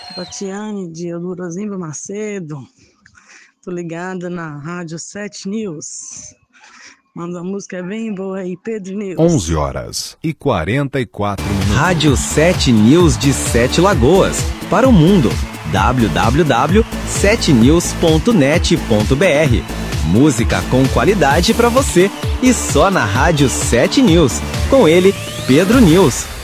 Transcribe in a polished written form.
Tatiane de Eudorosimba Macedo. Tô ligada na Rádio 7 News. Manda uma música bem boa aí, Pedro News. 11h44. Rádio 7 News de 7 Lagoas. Para o mundo. www.7news.net.br. Música com qualidade para você. E só na Rádio 7 News. Com ele, Pedro News.